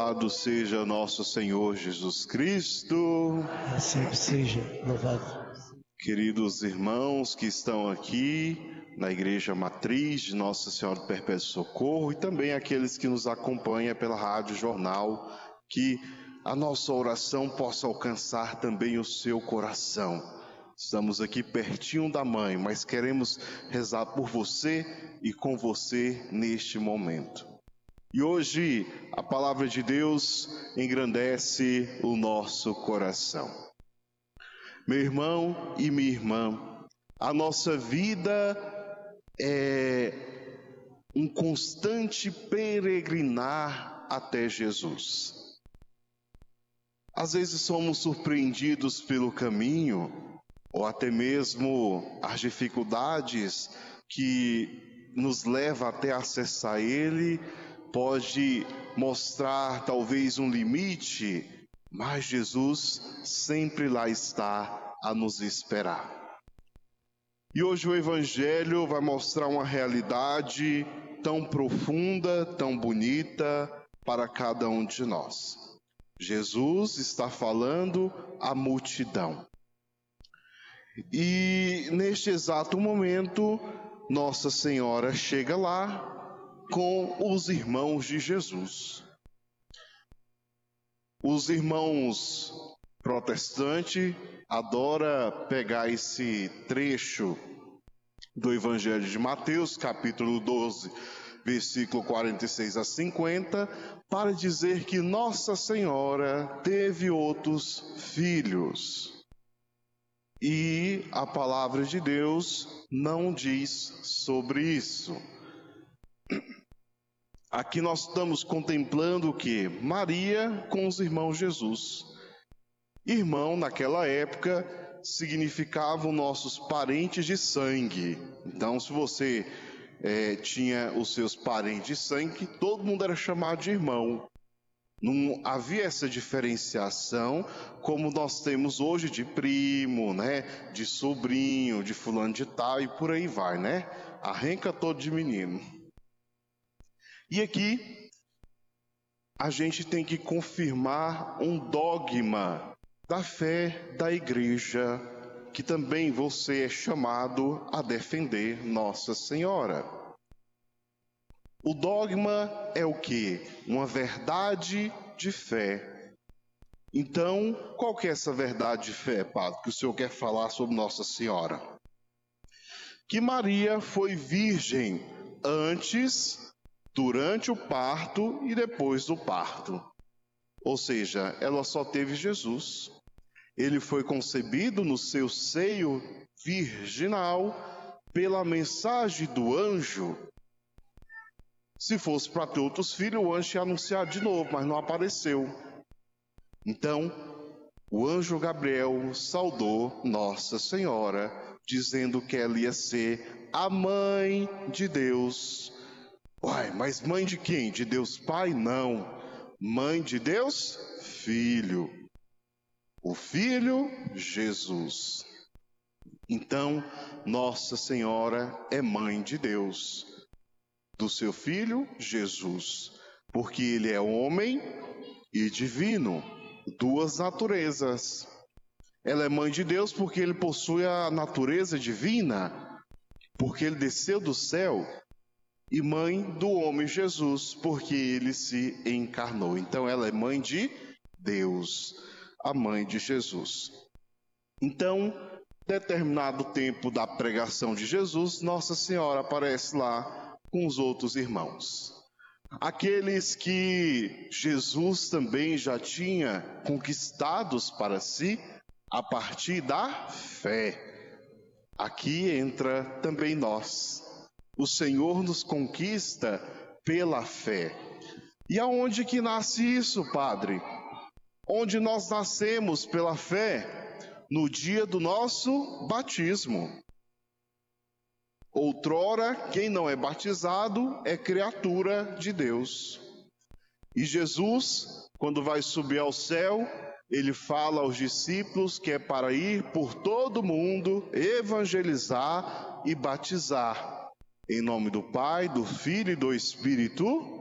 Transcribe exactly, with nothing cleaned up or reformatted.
Louvado seja nosso Senhor Jesus Cristo. Sempre seja louvado. Queridos irmãos que estão aqui na Igreja Matriz de Nossa Senhora do Perpétuo Socorro e também aqueles que nos acompanham pela Rádio Jornal, que a nossa oração possa alcançar também o seu coração. Estamos aqui pertinho da Mãe, mas queremos rezar por você e com você neste momento. E hoje a palavra de Deus engrandece o nosso coração. Meu irmão e minha irmã, a nossa vida é um constante peregrinar até Jesus. Às vezes somos surpreendidos pelo caminho, ou até mesmo as dificuldades que nos levam até acessar Ele, pode mostrar talvez um limite, mas Jesus sempre lá está a nos esperar. E hoje o Evangelho vai mostrar uma realidade tão profunda, tão bonita para cada um de nós. Jesus está falando à multidão. E neste exato momento, Nossa Senhora chega lá com os irmãos de Jesus. Os irmãos protestantes adoram pegar esse trecho do Evangelho de Mateus, capítulo doze, versículo quarenta e seis a cinquenta, para dizer que Nossa Senhora teve outros filhos. E a palavra de Deus não diz sobre isso. Aqui nós estamos contemplando o que? Maria com os irmãos Jesus. Irmão, naquela época, significavam nossos parentes de sangue. Então, se você é, tinha os seus parentes de sangue, todo mundo era chamado de irmão. Não havia essa diferenciação como nós temos hoje de primo, né? De sobrinho, de fulano de tal e por aí vai, né? Arranca todo de menino. E aqui a gente tem que confirmar um dogma da fé da igreja, que também você é chamado a defender Nossa Senhora. O dogma é o quê? Uma verdade de fé. Então, qual que é essa verdade de fé, padre, que o senhor quer falar sobre Nossa Senhora? Que Maria foi virgem antes, durante o parto e depois do parto. Ou seja, ela só teve Jesus. Ele foi concebido no seu seio virginal pela mensagem do anjo. Se fosse para ter outros filhos, o anjo ia anunciar de novo, mas não apareceu. Então, o anjo Gabriel saudou Nossa Senhora, dizendo que ela ia ser a mãe de Deus. Uai, mas mãe de quem? De Deus Pai? Não. Mãe de Deus Filho. O Filho, Jesus. Então, Nossa Senhora é mãe de Deus, do seu Filho, Jesus, porque Ele é homem e divino, duas naturezas. Ela é mãe de Deus porque Ele possui a natureza divina, porque Ele desceu do céu, e mãe do homem Jesus, porque Ele se encarnou. Então ela é mãe de Deus, a mãe de Jesus. Então, determinado tempo da pregação de Jesus, Nossa Senhora aparece lá com os outros irmãos. Aqueles que Jesus também já tinha conquistados para si a partir da fé. Aqui entra também nós. O Senhor nos conquista pela fé. E aonde que nasce isso, Padre? Onde nós nascemos pela fé? No dia do nosso batismo. Outrora, quem não é batizado é criatura de Deus. E Jesus, quando vai subir ao céu, ele fala aos discípulos que é para ir por todo o mundo, evangelizar e batizar. Em nome do Pai, do Filho e do Espírito